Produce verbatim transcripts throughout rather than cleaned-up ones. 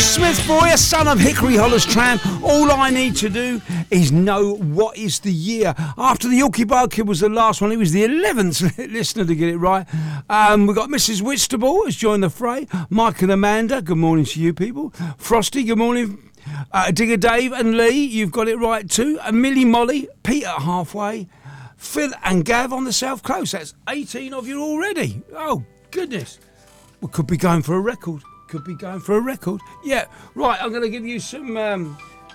Smith for you, son of Hickory Hollis Tram. All I need to do is know what is the year. After the Yorkie Bar Kid was the last one, he was the eleventh listener to get it right. Um, we've got Missus Whitstable has joined the fray. Mike and Amanda, good morning to you people. Frosty, good morning. Uh, Digger Dave and Lee, you've got it right too. And Millie Molly, Peter halfway. Phil and Gav on the South Coast. That's eighteen of you already. Oh, goodness. We could be going for a record. Could be going for a record. Yeah, right, I'm going to give you some... Um,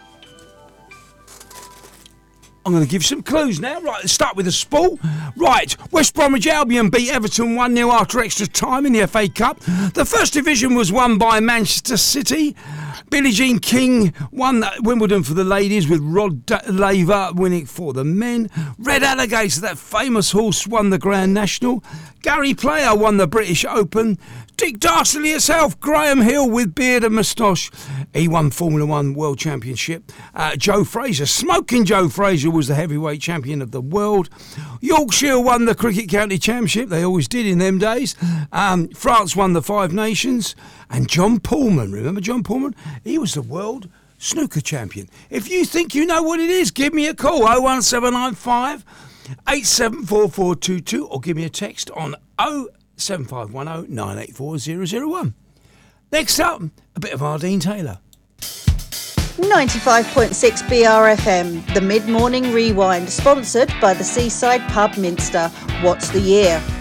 I'm going to give you some clues now. Right, let's start with the sport. Right, West Bromwich Albion beat Everton one nil after extra time in the F A Cup. The first division was won by Manchester City. Billie Jean King won Wimbledon for the ladies, with Rod Laver winning for the men. Red Alligator, that famous horse, won the Grand National. Gary Player won the British Open. Dick Dastardly herself, Graham Hill with beard and moustache, he won Formula One World Championship. Uh, Joe Fraser, Smoking Joe Fraser, was the heavyweight champion of the world. Yorkshire won the Cricket County Championship, they always did in them days. Um, France won the Five Nations. And John Pullman, remember John Pullman? He was the world snooker champion. If you think you know what it is, give me a call, oh one seven nine five, eight seven four four two two, or give me a text on oh seven five one oh, nine eight four, zero zero one. Next up, a bit of Ardeen Taylor. ninety-five point six B R F M, the Mid-Morning Rewind, sponsored by the Seaside Pub Minster. What's the year?